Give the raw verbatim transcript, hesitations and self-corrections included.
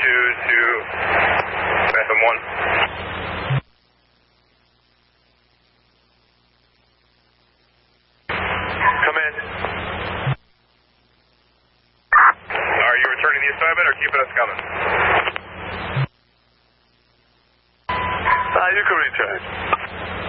two to Phantom one. Come in. Are you returning the assignment or keeping us coming? Uh, you can return.